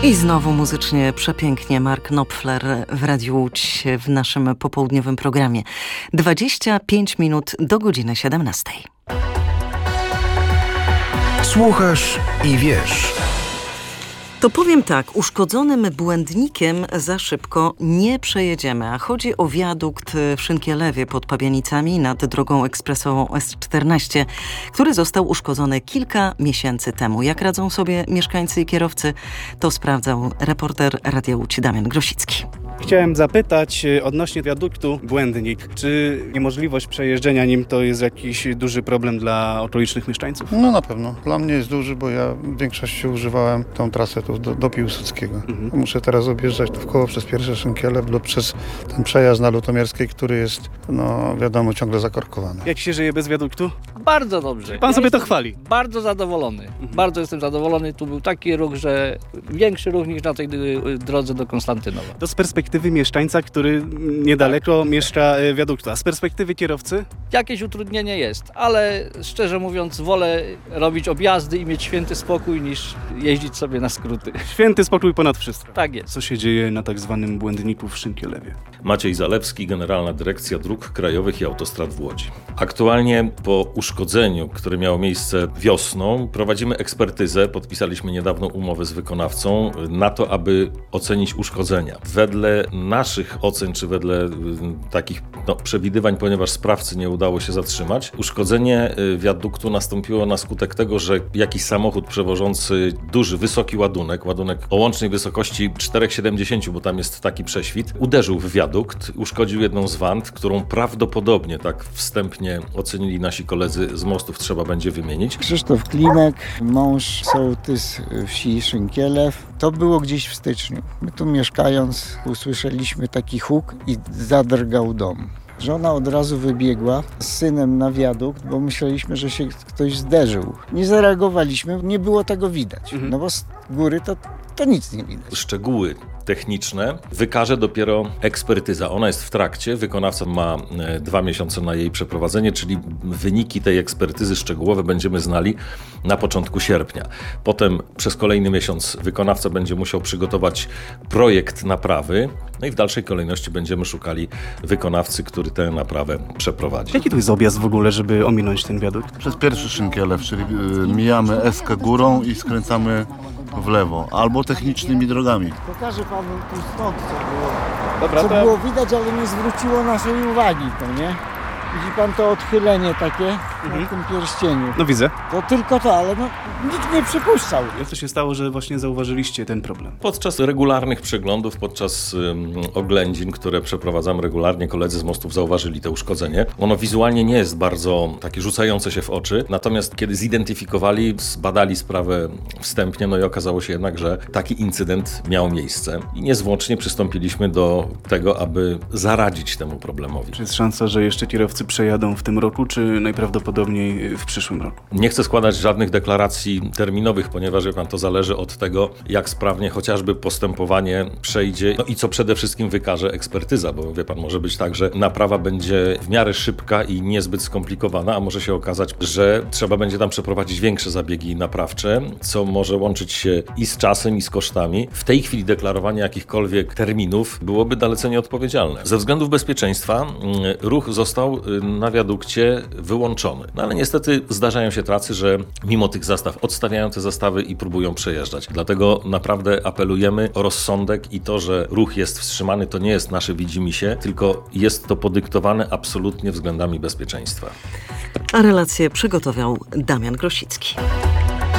I znowu muzycznie przepięknie Mark Knopfler w Radiu Łódź w naszym popołudniowym programie. 25 minut do godziny 17. Słuchasz i wiesz. To powiem tak, uszkodzonym błędnikiem za szybko nie przejedziemy, a chodzi o wiadukt w Szynkielewie pod Pabianicami nad drogą ekspresową S14, który został uszkodzony kilka miesięcy temu. Jak radzą sobie mieszkańcy i kierowcy, to sprawdzał reporter Radia Łódź Damian Grosicki. Chciałem zapytać odnośnie wiaduktu Błędnik. Czy niemożliwość przejeżdżenia nim to jest jakiś duży problem dla okolicznych mieszkańców? No na pewno. Dla mnie jest duży, bo ja w większości używałem tą trasę tu do Piłsudskiego. Muszę teraz objeżdżać w koło przez pierwsze Szynkielew lub przez ten przejazd na Lutomierskiej, który jest, no wiadomo, ciągle zakorkowany. Jak się żyje bez wiaduktu? Bardzo dobrze. Pan sobie to chwali. Bardzo zadowolony. Bardzo jestem zadowolony. Tu był taki ruch, że większy ruch niż na tej drodze do Konstantynowa. To z perspektywy mieszkańca, który niedaleko mieszka wiaduktu, a z perspektywy kierowcy? Jakieś utrudnienie jest, ale szczerze mówiąc wolę robić objazdy i mieć święty spokój niż jeździć sobie na skróty. Święty spokój ponad wszystko. Tak jest. Co się dzieje na tak zwanym Błędniku w Szynkielewie? Maciej Zalewski, Generalna Dyrekcja Dróg Krajowych i Autostrad w Łodzi. Aktualnie po uszkodzeniu, które miało miejsce wiosną, prowadzimy ekspertyzę. Podpisaliśmy niedawno umowę z wykonawcą na to, aby ocenić uszkodzenia. Wedle naszych ocen, czy wedle takich przewidywań, ponieważ sprawcy nie udało się zatrzymać, uszkodzenie wiaduktu nastąpiło na skutek tego, że jakiś samochód przewożący duży, wysoki ładunek o łącznej wysokości 4,70, bo tam jest taki prześwit, uderzył w wiadukt, uszkodził jedną z wand, którą prawdopodobnie, tak wstępnie ocenili nasi koledzy z mostów, trzeba będzie wymienić. Krzysztof Klimek, mąż sołtys wsi Szynkielew. To było gdzieś w styczniu. My tu mieszkając usłyszeliśmy taki huk i zadrgał dom. Żona od razu wybiegła z synem na wiadukt, bo myśleliśmy, że się ktoś zderzył. Nie zareagowaliśmy, nie było tego widać. No bo z góry to nic nie widać. Szczegóły techniczne wykaże dopiero ekspertyza. Ona jest w trakcie, wykonawca ma 2 miesiące na jej przeprowadzenie, czyli wyniki tej ekspertyzy szczegółowe będziemy znali na początku sierpnia. Potem przez kolejny miesiąc wykonawca będzie musiał przygotować projekt naprawy, no i w dalszej kolejności będziemy szukali wykonawcy, który tę naprawę przeprowadzi. Jaki to jest objazd w ogóle, żeby ominąć ten wiadukt? Przez pierwszy Szynkielew, czyli mijamy Eskę górą i skręcamy w lewo, albo technicznymi drogami. Pokażę panu tu stąd, Dobra, co było widać, ale nie zwróciło naszej uwagi, to nie? Widzi pan to odchylenie takie na tym pierścieniu. No widzę. To tylko to, ale nikt nie przypuszczał. Jak to się stało, że właśnie zauważyliście ten problem? Podczas regularnych przeglądów, podczas oględzin, które przeprowadzamy regularnie, koledzy z mostów zauważyli to uszkodzenie. Ono wizualnie nie jest bardzo takie rzucające się w oczy, natomiast kiedy zidentyfikowali, zbadali sprawę wstępnie, no i okazało się jednak, że taki incydent miał miejsce i niezwłocznie przystąpiliśmy do tego, aby zaradzić temu problemowi. Czy jest szansa, że jeszcze kierowcy przejadą w tym roku, czy najprawdopodobniej w przyszłym roku? Nie chcę składać żadnych deklaracji terminowych, ponieważ wie pan, to zależy od tego, jak sprawnie chociażby postępowanie przejdzie, no i co przede wszystkim wykaże ekspertyza, bo wie pan, może być tak, że naprawa będzie w miarę szybka i niezbyt skomplikowana, a może się okazać, że trzeba będzie tam przeprowadzić większe zabiegi naprawcze, co może łączyć się i z czasem, i z kosztami. W tej chwili deklarowanie jakichkolwiek terminów byłoby dalece nieodpowiedzialne. Ze względów bezpieczeństwa ruch został na wiadukcie wyłączony. No ale niestety zdarzają się tacy, że mimo tych zastaw odstawiają te zastawy i próbują przejeżdżać. Dlatego naprawdę apelujemy o rozsądek i to, że ruch jest wstrzymany, to nie jest nasze widzimisię, tylko jest to podyktowane absolutnie względami bezpieczeństwa. A relację przygotował Damian Grosicki.